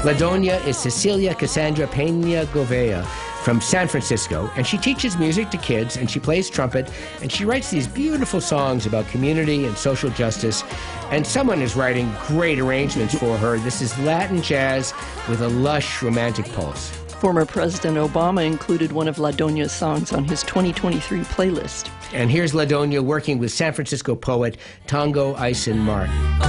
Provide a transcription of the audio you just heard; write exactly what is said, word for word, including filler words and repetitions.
La Doña is Cecilia Cassandra Peña Govea from San Francisco, and she teaches music to kids, and she plays trumpet, and she writes these beautiful songs about community and social justice, and someone is writing great arrangements for her. This is Latin jazz with a lush romantic pulse. Former President Obama included one of La Doña's songs on his twenty twenty-three playlist. And here's La Doña working with San Francisco poet Tongo Eisen Mark.